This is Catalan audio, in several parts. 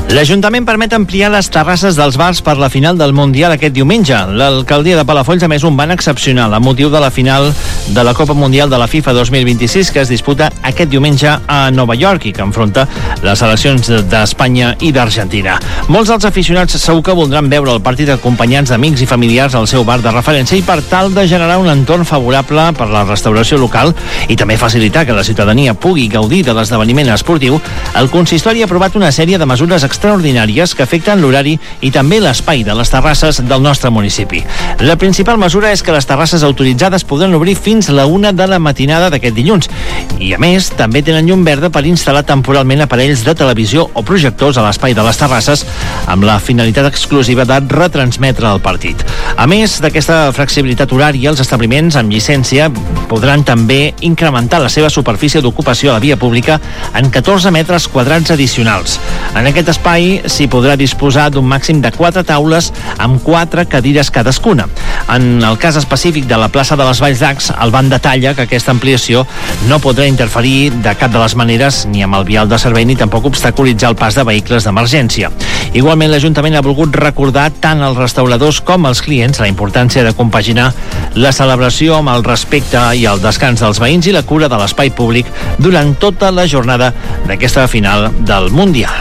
L'Ajuntament permet ampliar les terrasses dels bars per la final del Mundial aquest diumenge. L'alcaldia de Palafolls ha emès un ban excepcional a motiu de la final de la Copa Mundial de la FIFA 2026 que es disputa aquest diumenge a Nova York i que enfronta les seleccions d'Espanya i d'Argentina. Molts dels aficionats segur que voldran veure el partit acompanyats d'amics i familiars al seu bar de referència i per tal de generar un entorn favorable per la restauració local i també facilitar que la ciutadania pugui gaudir de l'esdeveniment esportiu, el consistori ha aprovat una sèrie de mesures extraordinàries que afecten l'horari i també l'espai de les terrasses del nostre municipi. La principal mesura és que les terrasses autoritzades podran obrir fins la 1 de la matinada d'aquest dilluns i, a més, també tenen llum verda per instal·lar temporalment aparells de televisió o projectors a l'espai de les terrasses amb la finalitat exclusiva de retransmetre el partit. A més d'aquesta flexibilitat horària, els establiments amb llicència podran també incrementar la seva superfície d'ocupació a la via pública en 14 metres quadrats addicionals. En aquest espai s'hi podrà disposar d'un màxim de 4 taules amb 4 cadires cadascuna. En el cas específic de la plaça de les Valls d'Acs, el ban detalla que aquesta ampliació no podrà interferir de cap de les maneres ni amb el vial de servei ni tampoc obstaculitzar el pas de vehicles d'emergència. Igualment, l'Ajuntament ha volgut recordar tant als restauradors com als clients la importància de compaginar la celebració amb el respecte i el descans dels veïns i la cura de l'espai públic durant tota la jornada d'aquesta final del Mundial.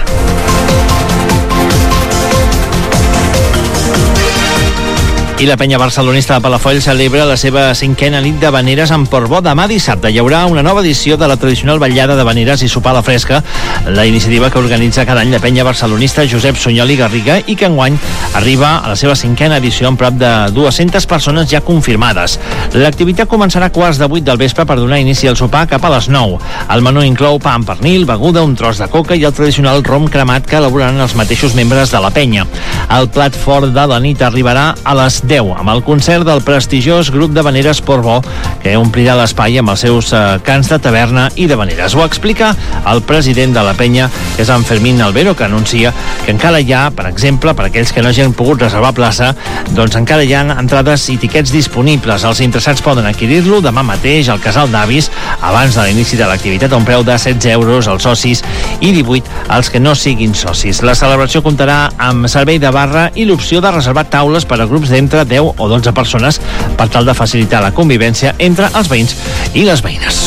I la penya barcelonista de Palafolls celebra la seva 5a nit de Veneres en Portbó. Demà dissabte hi haurà una nova edició de la tradicional vetllada de Veneres i sopar a la fresca, la iniciativa que organitza cada any la penya barcelonista Josep Sunyol i Garriga i que enguany arriba a la seva 5a edició amb prop de 200 persones ja confirmades. L'activitat començarà a 7:15 del vespre per donar inici al sopar cap a les 9. El menú inclou pa amb pernil, beguda, un tros de coca i el tradicional rom cremat que elaboraran els mateixos membres de la penya. El plat fort de la nit arribarà a les 10, amb el concert del prestigiós grup de Veneres Portbó, que omplirà l'espai amb els seus cants de taverna i de Veneres. Ho explica el president de la penya, que és en Fermín Albero, que anuncia que encara hi ha, per exemple, per aquells que no hagin pogut reservar plaça, doncs encara hi ha entrades i tiquets disponibles. Els interessats poden adquirir-lo demà mateix al Casal d'Avis, abans de l'inici de l'activitat, a un preu de 16 euros als socis i 18 als que no siguin socis. La celebració comptarà amb servei de barra i l'opció de reservar taules per a grups d'entre 10 o 12 persones per tal de facilitar la convivència entre els veïns i les veïnes.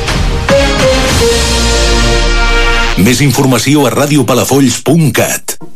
Més informació a radiopalafolls.cat.